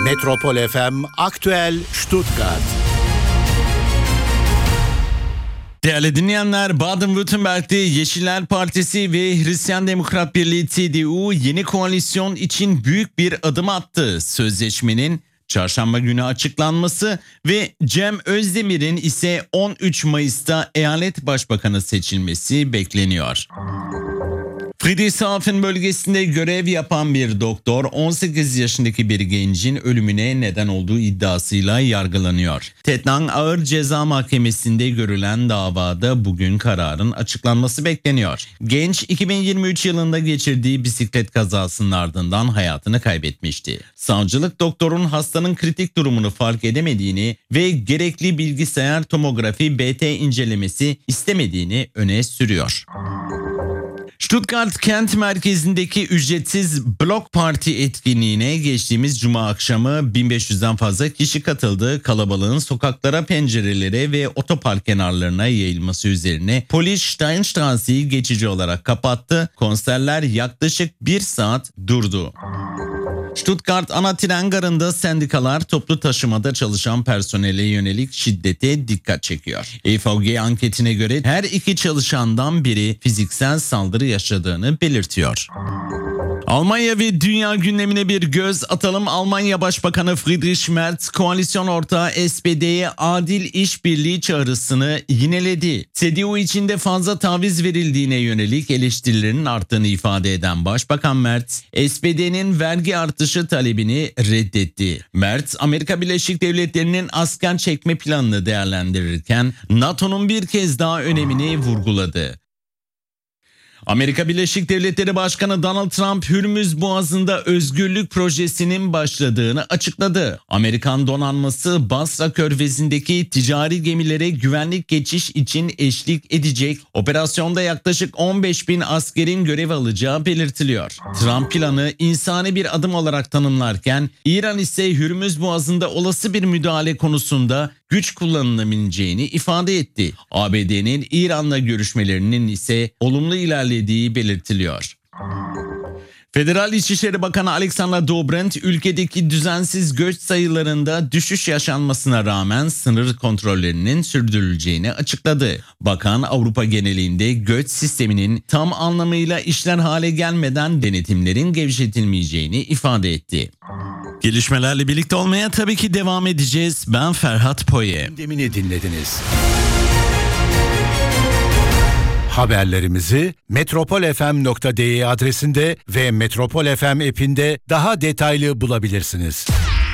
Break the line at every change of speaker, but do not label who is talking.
Metropol FM Aktüel Stuttgart.
Değerli dinleyenler, Baden-Württemberg'de Yeşiller Partisi ve Hristiyan Demokrat Birliği CDU yeni koalisyon için büyük bir adım attı. Sözleşmenin çarşamba günü açıklanması ve Cem Özdemir'in ise 13 Mayıs'ta eyalet başbakanı seçilmesi bekleniyor. Friedrichshafen bölgesinde görev yapan bir doktor 18 yaşındaki bir gencin ölümüne neden olduğu iddiasıyla yargılanıyor. Tettnang Ağır Ceza Mahkemesi'nde görülen davada bugün kararın açıklanması bekleniyor. Genç 2023 yılında geçirdiği bisiklet kazasının ardından hayatını kaybetmişti. Savcılık doktorun hastanın kritik durumunu fark edemediğini ve gerekli bilgisayar tomografi BT incelemesi istemediğini öne sürüyor. Stuttgart kent merkezindeki ücretsiz Blok Parti etkinliğine geçtiğimiz cuma akşamı 1500'den fazla kişi katıldı. Kalabalığın sokaklara, pencerelere ve otopark kenarlarına yayılması üzerine polis Steinstrasse'yi geçici olarak kapattı. Konserler yaklaşık 1 saat durdu. Stuttgart ana tren garında sendikalar toplu taşımada çalışan personele yönelik şiddete dikkat çekiyor. EVG anketine göre her iki çalışandan biri fiziksel saldırı yaşadığını belirtiyor. Almanya ve dünya gündemine bir göz atalım. Almanya Başbakanı Friedrich Merz koalisyon ortağı SPD'ye adil işbirliği çağrısını yineledi. CDU içinde fazla taviz verildiğine yönelik eleştirilerin arttığını ifade eden Başbakan Merz, SPD'nin vergi artışı talebini reddetti. Merz, Amerika Birleşik Devletleri'nin asker çekme planını değerlendirirken NATO'nun bir kez daha önemini vurguladı. Amerika Birleşik Devletleri Başkanı Donald Trump, Hürmüz Boğazı'nda özgürlük projesinin başladığını açıkladı. Amerikan donanması Basra Körfezi'ndeki ticari gemilere güvenlik geçiş için eşlik edecek. Operasyonda yaklaşık 15.000 askerin görev alacağı belirtiliyor. Trump planı insani bir adım olarak tanımlarken, İran ise Hürmüz Boğazı'nda olası bir müdahale konusunda güç kullanılabileceğini ifade etti. ABD'nin İran'la görüşmelerinin ise olumlu ilerlediği belirtiliyor. Federal İçişleri Bakanı Alexander Dobrindt, ülkedeki düzensiz göç sayılarında düşüş yaşanmasına rağmen sınır kontrollerinin sürdürüleceğini açıkladı. Bakan, Avrupa genelinde göç sisteminin tam anlamıyla işler hale gelmeden denetimlerin gevşetilmeyeceğini ifade etti. Gelişmelerle birlikte olmaya tabii ki devam edeceğiz. Ben Ferhat Poye.
Gündemini dinlediniz. Haberlerimizi metropolfm.de adresinde ve Metropol FM app'inde daha detaylı bulabilirsiniz.